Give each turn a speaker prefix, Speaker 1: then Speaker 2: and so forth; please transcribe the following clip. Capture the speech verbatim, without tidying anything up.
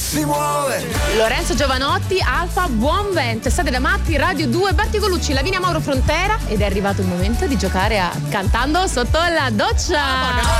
Speaker 1: si muove.
Speaker 2: Lorenzo Giovanotti, Alfa, Buon Vento. State da Matti, Radio due, Berti Colucci, Lavinia Mauro Frontera, ed è arrivato il momento di giocare a Cantando sotto la doccia.